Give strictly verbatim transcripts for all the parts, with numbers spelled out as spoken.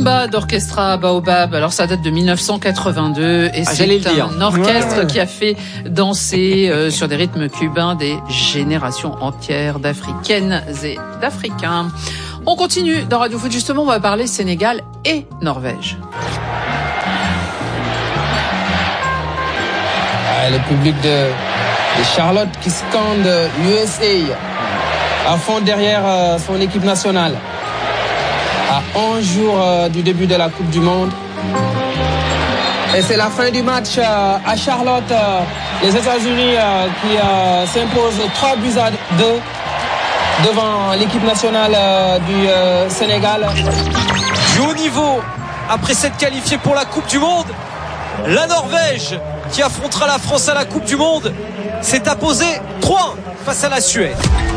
Rumba d'Orchestra Baobab. Alors ça date de mille neuf cent quatre-vingt-deux et ah, c'est un orchestre ouais. qui a fait danser euh, sur des rythmes cubains des générations entières d'Africaines et d'Africains. On continue dans Radio Foot. Justement, on va parler Sénégal et Norvège. Ah, le public de, de Charlotte qui scande U S A à fond derrière euh, son équipe nationale. À onze jours euh, du début de la Coupe du Monde. Et c'est la fin du match euh, à Charlotte. Euh, les États-Unis euh, qui euh, s'imposent trois buts à deux devant l'équipe nationale euh, du euh, Sénégal. Du haut niveau, après s'être qualifié pour la Coupe du Monde, la Norvège qui affrontera la France à la Coupe du Monde s'est imposée trois un face à la Suède.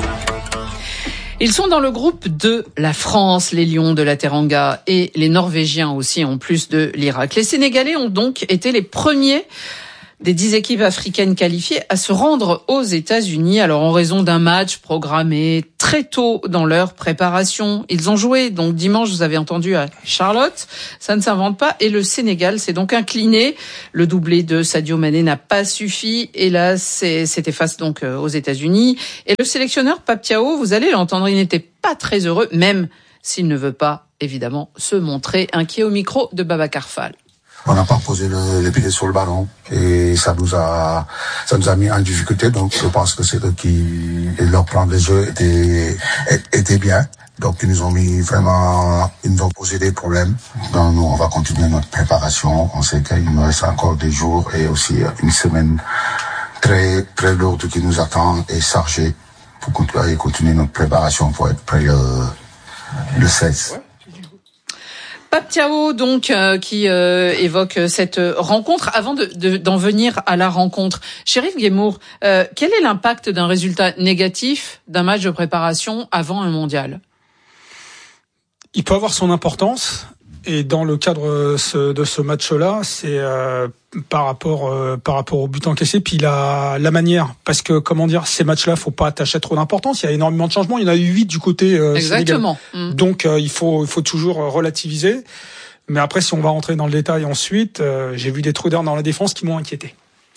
Ils sont dans le groupe de la France, les Lions de la Teranga et les Norvégiens aussi, en plus de l'Irak. Les Sénégalais ont donc été les premiers des dix équipes africaines qualifiées à se rendre aux États-Unis. Alors, en raison d'un match programmé très tôt dans leur préparation, ils ont joué donc dimanche, vous avez entendu, à Charlotte. Ça ne s'invente pas. Et le Sénégal s'est donc incliné. Le doublé de Sadio Mané n'a pas suffi. Et là, c'est, c'était face donc aux États-Unis. Et le sélectionneur Pape Thiaw, vous allez l'entendre, il n'était pas très heureux, même s'il ne veut pas, évidemment, se montrer inquiet au micro de Babacar Fall. On n'a pas posé le, les pieds sur le ballon et ça nous a, ça nous a mis en difficulté. Donc, je pense que c'est eux qui, et leur plan de jeu était, était bien. Donc, ils nous ont mis vraiment, ils nous ont posé des problèmes. Donc, nous, on va continuer notre préparation. On sait qu'il nous reste encore des jours et aussi une semaine très, très lourde qui nous attend et chargée pour continuer notre préparation pour être prêt le, le seize. Pape Thiaw, donc, euh, qui euh, évoque cette rencontre. Avant de, de, d'en venir à la rencontre, Chérif Guémour, euh, quel est l'impact d'un résultat négatif d'un match de préparation avant un mondial ? Il peut avoir son importance. Et dans le cadre de ce match-là, c'est euh, par rapport euh, par rapport au but encaissé, puis la la manière, parce que comment dire, ces matchs-là, faut pas attacher trop d'importance. Il y a énormément de changements. Il y en a eu huit du côté euh, Exactement. Sénégal. Mmh. Donc euh, il faut il faut toujours relativiser. Mais après, si on va rentrer dans le détail ensuite, euh, j'ai vu des trous d'air dans la défense qui m'ont inquiété.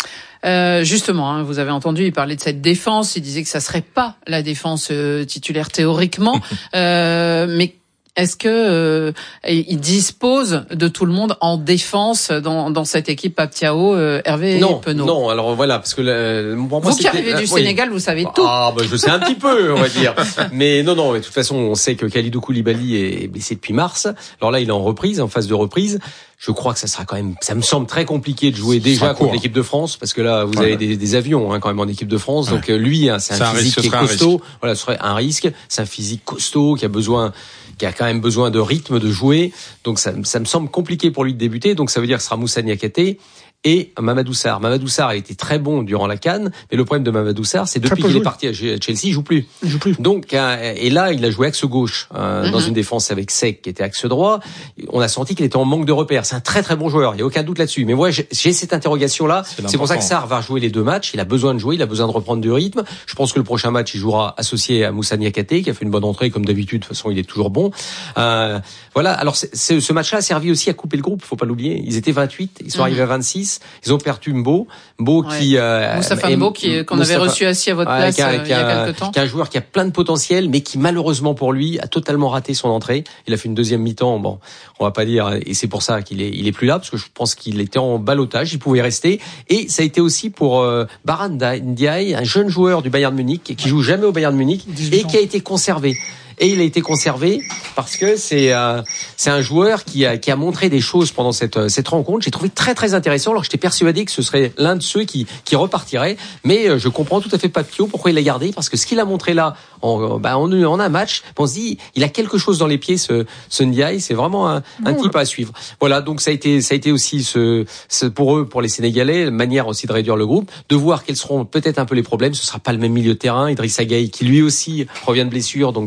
Euh, justement, hein, vous avez entendu, il parlait de cette défense. Il disait que ça serait pas la défense euh, titulaire théoriquement, euh, mais est-ce que euh, il dispose de tout le monde en défense dans, dans cette équipe Pape Thiaw, euh, Hervé Non, Penaud? non. Alors voilà, parce que le, pour moi, vous qui arrivez du euh, Sénégal, oui. Vous savez tout. Ah, bah, je sais un petit peu, on va dire. Mais non, non. Mais de toute façon, on sait que Kalidou Koulibaly est blessé depuis mars. Alors là, il est en reprise, en phase de reprise. Je crois que ça sera quand même, ça me semble très compliqué de jouer déjà contre l'équipe de France, parce que là, vous ouais. avez des, des avions hein, quand même en équipe de France. Ouais. Donc lui, hein, c'est un, un physique risque, qui est costaud. Voilà, ce serait un risque. C'est un physique costaud qui a besoin. qui a quand même besoin de rythme, de jouer. Donc ça, ça me semble compliqué pour lui de débuter. Donc ça veut dire que ce sera Moussa Niakhaté et Mamadou Sarr. Mamadou Sarr a été très bon durant la CAN, mais le problème de Mamadou Sarr, c'est depuis qu'il jouer. est parti à Chelsea, il joue plus. Il joue plus. Donc et là, il a joué axe gauche euh, mm-hmm. dans une défense avec Seck qui était axe droit. On a senti qu'il était en manque de repères. C'est un très très bon joueur, il y a aucun doute là-dessus. Mais moi, j'ai, j'ai cette interrogation là. C'est, c'est pour ça que Sarr va jouer les deux matchs. Il a besoin de jouer, il a besoin de reprendre du rythme. Je pense que le prochain match, il jouera associé à Moussa Niakhaté qui a fait une bonne entrée comme d'habitude. De toute façon, il est toujours bon. Euh, voilà. Alors c'est, c'est, ce match-là a servi aussi à couper le groupe. Faut pas l'oublier. Ils étaient vingt-huit, ils sont mm-hmm. arrivés à vingt-six. Ils ont perdu Mbo, Mbo ouais. qui euh, Moustapha Mbo qui qu'on Moustapha, avait reçu assis à votre place ouais, euh, il y a quelques temps. Qui est un joueur qui a plein de potentiel, mais qui malheureusement pour lui a totalement raté son entrée. Il a fait une deuxième mi-temps. Bon, on va pas dire, et c'est pour ça qu'il est il est plus là parce que je pense qu'il était en ballottage. Il pouvait rester. Et ça a été aussi pour euh, Baran Ndiaye, un jeune joueur du Bayern Munich qui joue jamais au Bayern Munich et qui a été conservé. Et il a été conservé parce que c'est euh, c'est un joueur qui a qui a montré des choses pendant cette cette rencontre. J'ai trouvé très très intéressant. Alors j'étais persuadé que ce serait l'un de ceux qui qui repartirait, mais je comprends tout à fait Pape Thiaw pourquoi il l'a gardé, parce que ce qu'il a montré là en bah en, en un match, on se dit il a quelque chose dans les pieds ce ce Ndiaye. C'est vraiment un, un type à suivre. Voilà, donc ça a été ça a été aussi ce, ce pour eux, pour les Sénégalais, une manière aussi de réduire le groupe, de voir quels seront peut-être un peu les problèmes. Ce sera pas le même milieu de terrain. Idrissa Gueye qui lui aussi revient de blessure, donc doit retrouver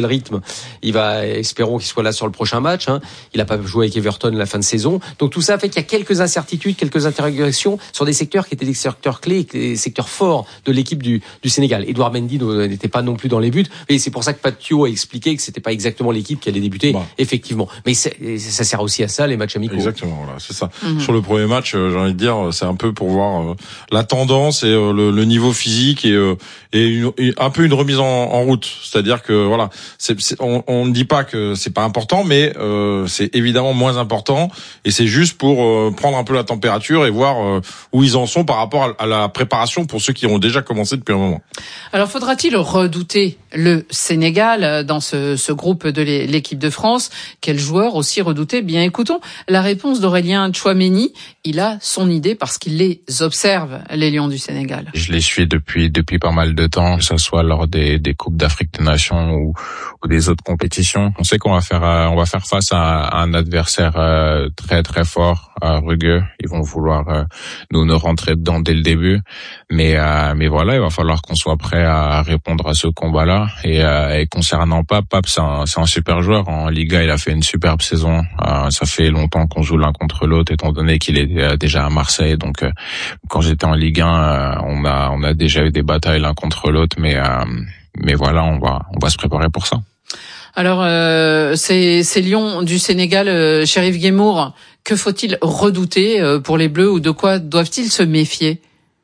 le rythme. Il va, espérons qu'il soit là sur le prochain match. Hein. Il n'a pas joué avec Everton la fin de saison. Donc tout ça fait qu'il y a quelques incertitudes, quelques interrogations sur des secteurs qui étaient des secteurs clés, des secteurs forts de l'équipe du, du Sénégal. Edouard Mendy n'était pas non plus dans les buts. Et c'est pour ça que Patio a expliqué que c'était pas exactement l'équipe qui allait débuter, bah. effectivement. Mais c'est, ça sert aussi à ça, les matchs amicaux. Exactement, voilà, c'est ça. Mm-hmm. Sur le premier match, euh, j'ai envie de dire, c'est un peu pour voir euh, la tendance et euh, le, le niveau physique et, euh, et, une, et un peu une remise en, en route. C'est-à-dire que voilà, c'est, c'est, on, on ne dit pas que c'est pas important, mais euh, c'est évidemment moins important. Et c'est juste pour euh, prendre un peu la température et voir euh, où ils en sont par rapport à, à la préparation pour ceux qui ont déjà commencé depuis un moment. Alors, faudra-t-il redouter le Sénégal dans ce, ce groupe de l'équipe de France? Quel joueur aussi redouté? Bien, écoutons la réponse d'Aurélien Tchouaméni. Il a son idée parce qu'il les observe, les Lions du Sénégal. Je les suis depuis depuis pas mal de temps, que ce soit lors des, des coupes d'Afrique des Nations ou, ou des autres compétitions. On sait qu'on va faire euh, on va faire face à, à un adversaire euh, très très fort, euh, rugueux. Ils vont vouloir euh, nous nous rentrer dedans dès le début, mais euh, mais voilà, il va falloir qu'on soit prêt à répondre à ce combat-là. Et, euh, et concernant Pape, Pape c'est un c'est un super joueur. En Liga, il a fait une superbe saison. Euh, ça fait longtemps qu'on joue l'un contre l'autre, étant donné qu'il est déjà à Marseille. Donc, euh, quand j'étais en Ligue un, euh, on a on a déjà eu des batailles l'un contre l'autre, mais euh, mais voilà, on va on va se préparer pour ça. Alors, euh, ces, ces Lions du Sénégal, euh, Chérif Guémour, que faut-il redouter euh, pour les Bleus ou de quoi doivent-ils se méfier?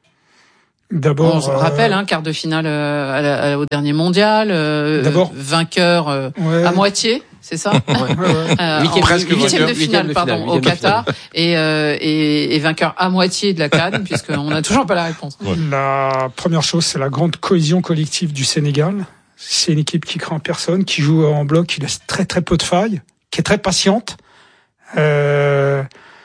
D'abord, on se rappelle, hein, quart de finale euh, à la, à, au dernier mondial, euh, d'abord, vainqueur euh, ouais. à moitié, c'est ça? ouais, ouais, ouais. Euh, huitième, presque huitième de finale, de pardon, finale, au Qatar, et, euh, et, et vainqueur à moitié de la CAN, puisqu'on n'a toujours pas la réponse. Ouais. La première chose, c'est la grande cohésion collective du Sénégal. C'est une équipe qui craint personne, qui joue en bloc, qui laisse très très peu de failles, qui est très patiente. Euh,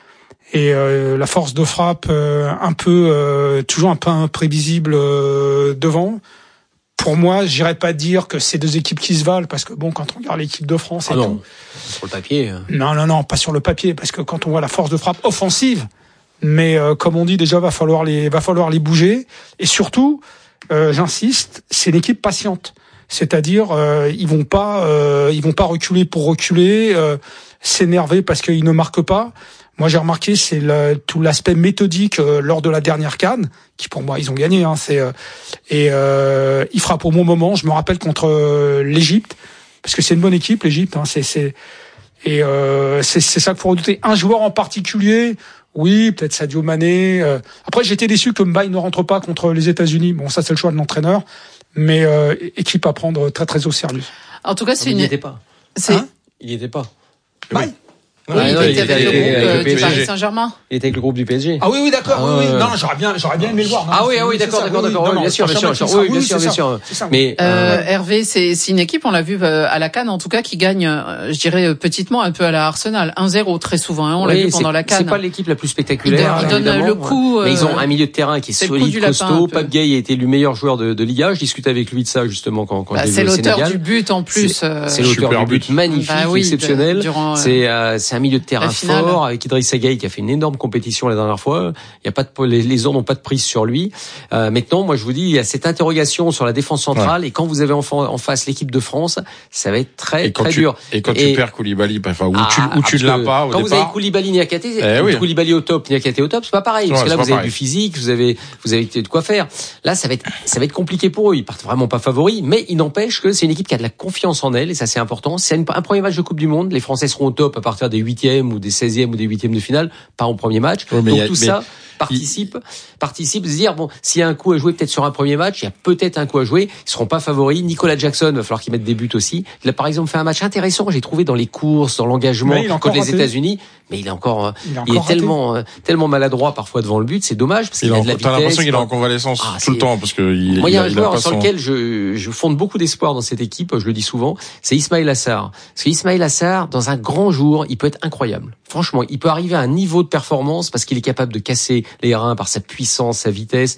et euh, la force de frappe euh, un peu euh, toujours un peu imprévisible euh, devant. Pour moi, j'irais pas dire que c'est deux équipes qui se valent, parce que bon, quand on regarde l'équipe de France et ah non, tout, sur le papier. Non, non, non, pas sur le papier, parce que quand on voit la force de frappe offensive, mais euh, comme on dit déjà, va falloir les, va falloir les bouger. Et surtout, euh, j'insiste, c'est une équipe patiente. C'est-à-dire, euh, ils vont pas, euh, ils vont pas reculer pour reculer, euh, s'énerver parce qu'ils ne marquent pas. Moi, j'ai remarqué, c'est le, tout l'aspect méthodique euh, lors de la dernière CAN, qui pour moi, ils ont gagné. Hein, c'est euh, et euh, ils frappent au bon moment. Je me rappelle contre euh, l'Égypte, parce que c'est une bonne équipe, l'Égypte. Hein, c'est c'est et euh, c'est c'est ça qu'il faut redouter. Un joueur en particulier. Oui, peut-être Sadio Mané. Euh. Après, j'étais déçu que Mbaye ne rentre pas contre les États-Unis. Bon, ça, c'est le choix de l'entraîneur. Mais euh, équipe à prendre très très au sérieux. En tout cas, c'est il une. Il n'y était pas. C'est... Hein il n'y était pas. Oui. Oui, ah, il, non, était il était avec, avec le groupe du Paris Saint-Germain. Il était avec le groupe du P S G. Ah oui, oui, d'accord. Ah, oui, oui. Euh... Non, j'aurais bien, j'aurais bien aimé le voir. Non, ah oui, ah oui, d'accord, d'accord, oui, d'accord. Oui, oui, bien sûr, bien sûr, bien sûr. Oui, bien sûr, bien sûr. Mais euh, Hervé, c'est, c'est une équipe, on l'a vu à la CAN, en tout cas, qui gagne, je dirais petitement, un peu à la Arsenal, un zéro très souvent. Hein, on oui, l'a vu pendant la CAN. C'est pas l'équipe la plus spectaculaire. Ils donnent le coup. Mais ils ont un milieu de terrain qui est solide, costaud. Pape Gueye a été le meilleur joueur de Liga. Je discutais avec lui de ça justement quand quand il est au Sénégal. C'est l'auteur du but en plus. C'est l'auteur du but magnifique, exceptionnel. C'est c'est un milieu de terrain fort avec Idrissa Gueye qui a fait une énorme compétition la dernière fois. Il y a pas de les, les ordres n'ont pas de prise sur lui. Euh, maintenant, moi je vous dis, il y a cette interrogation sur la défense centrale ouais. et quand vous avez en, en face l'équipe de France, ça va être très très tu, dur. Et quand et, tu perds Koulibaly, enfin où ah, tu où tu ne l'as pas au quand départ. Vous avez Koulibaly, Niakhaté, eh oui. Koulibaly au top, Niakhaté au top, c'est pas pareil parce ouais, que là vous avez pareil. du physique, vous avez vous avez de quoi faire. Là, ça va être ça va être compliqué pour eux. Ils partent vraiment pas favoris, mais il n'empêche que c'est une équipe qui a de la confiance en elle et ça c'est important. C'est une, un premier match de Coupe du Monde. Les Français seront au top à partir des huitièmes ou des seizièmes ou des huitièmes de finale, pas au premier match. Ouais, donc a, tout ça participe, il... participe, se dire bon, s'il y a un coup à jouer peut-être sur un premier match, il y a peut-être un coup à jouer. Ils seront pas favoris. Nicolas Jackson, va falloir qu'il mette des buts aussi. Il a par exemple fait un match intéressant, j'ai trouvé dans les courses, dans l'engagement contre les États-Unis. Mais il est encore, il, il est tellement, euh, tellement maladroit parfois devant le but. C'est dommage parce qu'il il a de la vitesse. T'as l'impression qu'il est en convalescence ah, tout le temps parce que il, moi il y a un il joueur a sur son... lequel je, je fonde beaucoup d'espoir dans cette équipe. Je le dis souvent, c'est Ismaïla Sarr. Parce que Ismaïla Sarr, dans un grand jour, il peut être incroyable. Franchement, il peut arriver à un niveau de performance parce qu'il est capable de casser les reins par sa puissance, sa vitesse.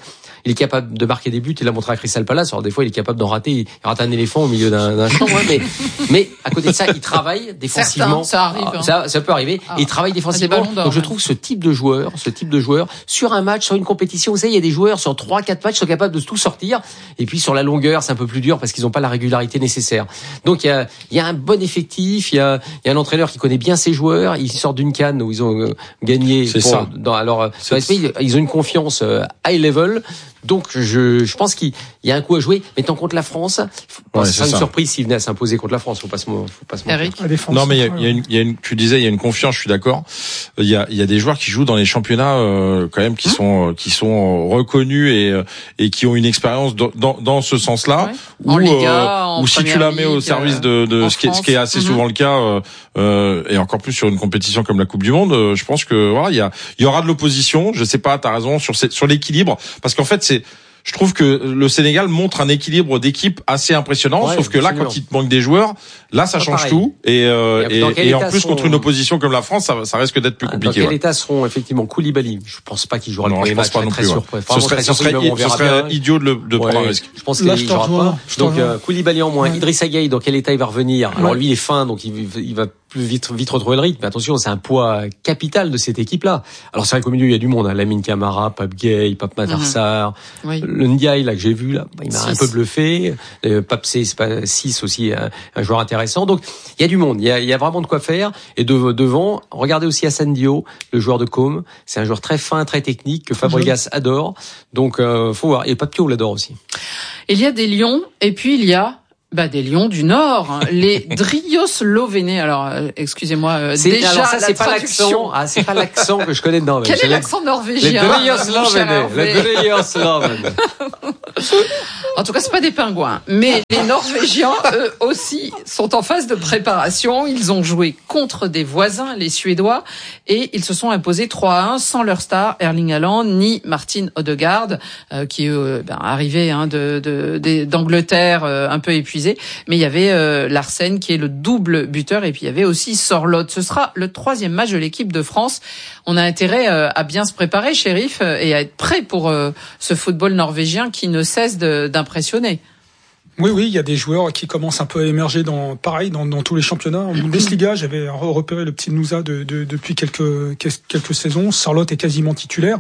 il est capable de marquer des buts. Il l'a montré à Crystal Palace. Alors des fois, il est capable d'en rater. Il rate un éléphant au milieu d'un, d'un champ. Ouais, mais, mais à côté de ça, il travaille défensivement. Certains, ça arrive. Hein. Ça, ça peut arriver. Ah. Et il travaille défensivement. Donc je trouve ce type de joueur, ce type de joueur, sur un match, sur une compétition, vous savez, il y a des joueurs sur trois, quatre matchs qui sont capables de tout sortir. Et puis sur la longueur, c'est un peu plus dur parce qu'ils n'ont pas la régularité nécessaire. Donc il y a, il y a un bon effectif. Il y a, il y a un entraîneur qui connaît bien ses joueurs. Ils sortent d'une CAN où ils ont euh, gagné. C'est pour, ça. Dans, alors, dans l'esprit, ils ont une confiance euh, high level. Donc je, je pense qu'il y a un coup à jouer. Mais tant contre la France, bon, ouais, ce serait une ça. surprise s'il venait à s'imposer contre la France. Faut pas se, faut pas se mentir. Eric. Non, mais il y a, il y a une, il y a une, tu disais, il y a une confiance, je suis d'accord. Il y a, il y a des joueurs qui jouent dans les championnats, euh, quand même, qui mmh. sont, qui sont reconnus et, et qui ont une expérience dans, dans, dans ce sens-là. Ouais. En où, Liga, euh, en ou si tu la mets au service de, de ce qui est, ce qui est assez mmh. souvent le cas, euh, euh, et encore plus sur une compétition comme la Coupe du Monde, euh, je pense que, voilà, il y a, il y aura de l'opposition. Je sais pas, t'as raison, sur cette, sur l'équilibre. Parce qu'en fait, c'est, je trouve que le Sénégal montre un équilibre d'équipe assez impressionnant, ouais, sauf que là, absolument. Quand il te manque des joueurs, là, ça change pareil. Tout. Et, euh, et, et, et en plus, seront... contre une opposition comme la France, ça, ça risque d'être plus compliqué. Dans quel ouais. état seront effectivement Koulibaly? Je pense pas qu'il jouera non, le premier match. Pas non très plus, surpris. Ouais. Ce serait, ce serait, il, ce serait idiot de, le, de ouais, prendre un risque. Je pense qu'il ne jouera pas. Donc euh, Koulibaly en moins. Ouais. Idrissa Gueye, dans quel état il va revenir? Alors lui, il est fin, donc il, il va plus vite, vite retrouver le rythme. Mais attention, c'est un poids capital de cette équipe-là. Alors c'est vrai qu'au milieu, il y a du monde. Hein. Lamine Camara, Pape Gueye, Pape Matar Sarr, mm-hmm. oui. le Ndiaye là que j'ai vu là, il m'a six. Un peu bluffé. Euh, Pape C, c'est pas six aussi, un, un joueur intéressant. Donc il y a du monde. Il y a, il y a vraiment de quoi faire. Et de, devant, regardez aussi Hassan Dio, le joueur de Com. C'est un joueur très fin, très technique que Fabregas mm-hmm. adore. Donc euh, faut voir. Et Papio l'adore aussi. Il y a des lions et puis il y a bah des lions du Nord, hein. Les Drioslovénés. Alors euh, excusez-moi, euh, c'est, déjà alors ça, la c'est traduction. pas l'accent. Ah, c'est pas l'accent que je connais dedans. Quel est l'accent norvégien? Les Drioslovénés. Les Drioslovénés. En tout cas, c'est pas des pingouins, mais les Norvégiens, eux aussi, sont en phase de préparation. Ils ont joué contre des voisins, les Suédois, et ils se sont imposés trois à un sans leur star Erling Haaland ni Martin Odegaard, euh, qui euh, ben, arrivait hein, de, de, de d'Angleterre euh, un peu épuisé. Mais il y avait euh, Larsen qui est le double buteur, et puis il y avait aussi Sorloth. Ce sera le troisième match de l'équipe de France. On a intérêt euh, à bien se préparer, Chérif, euh, et à être prêt pour euh, ce football norvégien qui ne cesse de, d'impressionner. Oui, oui, il y a des joueurs qui commencent un peu à émerger dans, pareil, dans, dans tous les championnats. En Bundesliga, j'avais repéré le petit Nouza de, de, depuis quelques, quelques saisons. Sorloth est quasiment titulaire.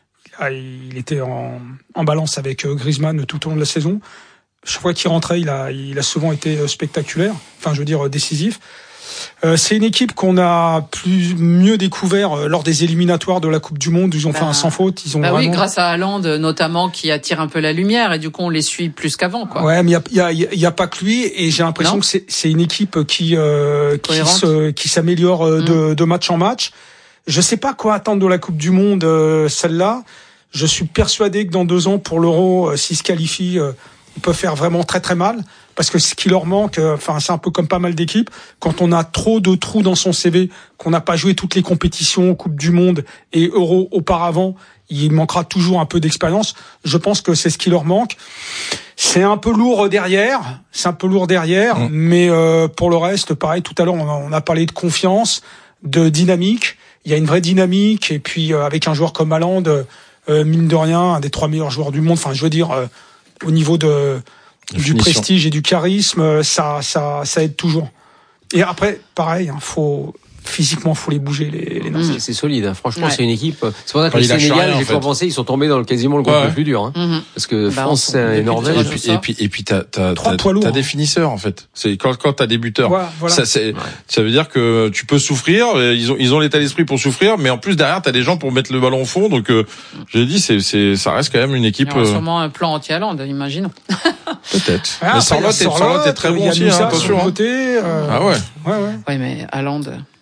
Il était en, en balance avec Griezmann tout au long de la saison. Chaque fois qu'il rentrait, il a, il a souvent été spectaculaire. Enfin, je veux dire, décisif. Euh, c'est une équipe qu'on a plus mieux découvert lors des éliminatoires de la Coupe du Monde où ils ont bah, fait un sans faute. Ils ont bah vraiment... oui, grâce à Haaland notamment qui attire un peu la lumière et du coup on les suit plus qu'avant, quoi. Ouais, mais il y a, y, a, y a pas que lui et j'ai l'impression non. que c'est, c'est une équipe qui euh, qui, se, qui s'améliore mmh. de, de match en match. Je sais pas quoi attendre de la Coupe du Monde, euh, celle-là. Je suis persuadé que dans deux ans pour l'Euro, euh, s'ils se qualifient, euh, ils peuvent faire vraiment très très mal. Parce que ce qui leur manque, enfin c'est un peu comme pas mal d'équipes, quand on a trop de trous dans son C V, qu'on n'a pas joué toutes les compétitions, Coupe du Monde et Euro auparavant, il manquera toujours un peu d'expérience. Je pense que c'est ce qui leur manque. C'est un peu lourd derrière, c'est un peu lourd derrière, mmh. mais euh, pour le reste, pareil, tout à l'heure on a, on a parlé de confiance, de dynamique. Il y a une vraie dynamique et puis euh, avec un joueur comme Haaland, euh, mine de rien, un des trois meilleurs joueurs du monde. Enfin, je veux dire, euh, au niveau de du prestige et du charisme, ça, ça, ça aide toujours. Et après, pareil, hein, faut physiquement, faut les bouger les, les mmh, c'est solide. Hein. Franchement, ouais. c'est une équipe. C'est pour ça que enfin, le Sénégal, rien, j'ai toujours pensé, ils sont tombés dans le quasiment le groupe ouais. le plus dur. Hein. Mmh. Parce que bah, France et Norvège. Et puis, et puis, et puis, t'as, t'as, t'as, t'as des finisseurs en fait. C'est quand, quand t'as des buteurs. Ouais, voilà. Ça, c'est, ouais. ça veut dire que tu peux souffrir. Ils ont, ils ont l'état d'esprit pour souffrir, mais en plus derrière, t'as des gens pour mettre le ballon au fond. Donc, euh, j'ai dit, c'est, c'est, ça reste quand même une équipe. Il y aura sûrement un plan anti-Haaland, imaginons. Peut-être. Ah, mais Sorloth est, est très bon aussi, hein, attention. Côté, euh... Ah ouais. Ouais, ouais. Oui, mais Haaland,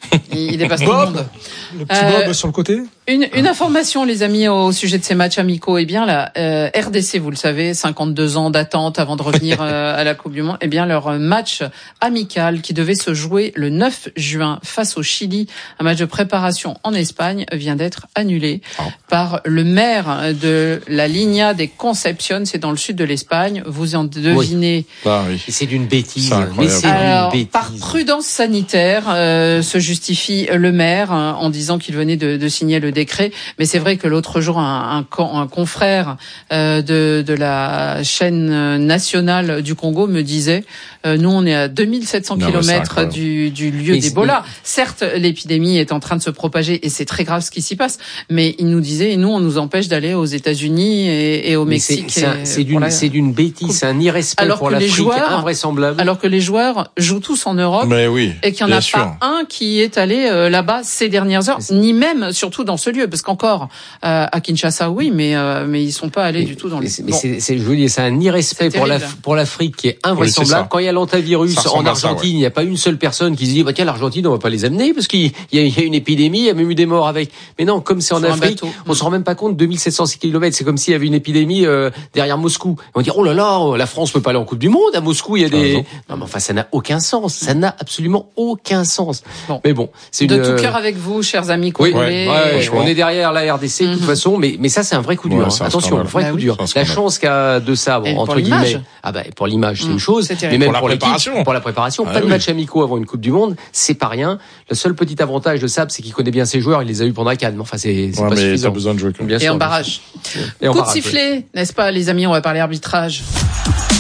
il dépasse tout le monde. Le petit Bob euh, sur le côté. Une, une information, les amis, au sujet de ces matchs amicaux. Eh bien, la euh, R D C, vous le savez, cinquante-deux ans d'attente avant de revenir euh, à la Coupe du Monde. Eh bien, leur match amical qui devait se jouer le neuf juin face au Chili, un match de préparation en Espagne, vient d'être annulé oh. par le maire de la Línea de Concepción. C'est dans le sud de l'Espagne. Vous en devinez. Oui. Ah, oui. Et c'est d'une bêtise. C'est mais c'est Alors, d'une bêtise. Par prudence sanitaire, euh, se justifie justifie le maire hein, en disant qu'il venait de, de signer le décret. Mais c'est vrai que l'autre jour, un, un, un confrère euh, de, de la chaîne nationale du Congo me disait euh, nous, on est à deux mille sept cents kilomètres du, du lieu d'Ebola. Certes, l'épidémie est en train de se propager et c'est très grave ce qui s'y passe. Mais il nous disait, et nous, on nous empêche d'aller aux États-Unis et, et au mais Mexique. C'est, c'est, c'est, d'une, la... c'est d'une bêtise, c'est un irrespect alors pour l'Afrique joueurs, invraisemblable. Alors que les joueurs jouent tous en Europe mais oui, et qu'il n'y en a sûr. pas un qui est allé euh, là-bas ces dernières heures, ni même surtout dans ce lieu, parce qu'encore euh, à Kinshasa, oui, mais euh, mais ils sont pas allés mais, du tout dans mais le. C'est, mais bon. c'est, c'est, je veux dire, c'est un irrespect c'est pour la pour l'Afrique qui est invraisemblable. Oui, Quand il y a l'antivirus en Argentine, il ouais. n'y a pas une seule personne qui se dit bah tiens l'Argentine on va pas les amener parce qu'il y a, il y a une épidémie, il y a même eu des morts avec. Mais non, comme c'est en Afrique, on se rend même pas compte. deux mille sept cents kilomètres, c'est comme s'il y avait une épidémie euh, derrière Moscou. On va dire oh là là, la France peut pas aller en Coupe du Monde. À Moscou, il y a des. Non, non mais enfin ça n'a aucun sens. Ça n'a absolument aucun sens. Bon. Mais bon, c'est de une. De tout cœur avec vous, chers amis congolais. Oui, ouais, ouais, on est derrière la R D C de mm-hmm. toute façon, mais mais ça c'est un vrai coup dur. Ouais, hein. Attention, un vrai bah coup oui. dur. La chance qu'a de ça bon, entre guillemets. Ah bah pour l'image c'est mmh. une chose, mais même pour, pour la préparation. Pour la préparation, ah, pas de oui. match amicaux avant une Coupe du Monde, c'est pas rien. Le seul petit avantage de Sab, c'est qu'il connaît bien ses joueurs, il les a eu pendant la CAN. Enfin c'est c'est ouais, pas mais suffisant. T'as besoin de jouer. Bien Et sûr, en barrage. Et Coup en de barrage, sifflet, oui. n'est-ce pas les amis, on va parler arbitrage.